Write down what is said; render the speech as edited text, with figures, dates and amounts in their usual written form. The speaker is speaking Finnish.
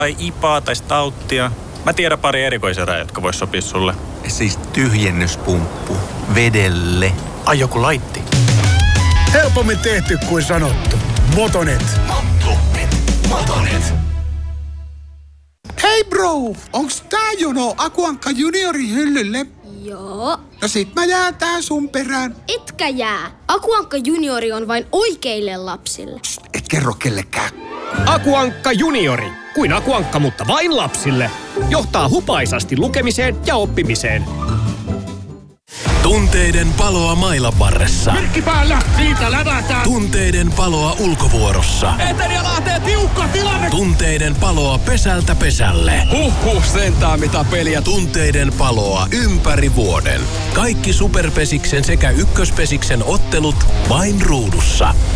tai IPAa tai stouttia. Mä tiedän pari erikoiserää, jotka vois sopia sulle. Siis tyhjennyspumppu. Vedelle. Ai joku laitti. Helpommin tehty kuin sanottu. Motonet. Motonet. Hei bro, onks tää jono Aku Ankka Juniorin hyllylle? Joo. No sit mä jään tää sun perään. Etkä jää. Aku Ankka Juniori on vain oikeille lapsille. Psst, et kerro kellekään. Aku Ankka Juniori. Kuin Aku Ankka, mutta vain lapsille. Johtaa hupaisasti lukemiseen ja oppimiseen. Tunteiden paloa mailan varressa. Merkki päällä, siitä lävätään. Tunteiden paloa ulkovuorossa. Etelä lähtee tiukka tilanne. Tunteiden paloa pesältä pesälle. Sentään mitä peliä. Tunteiden paloa ympäri vuoden. Kaikki Superpesiksen sekä Ykköspesiksen ottelut vain ruudussa.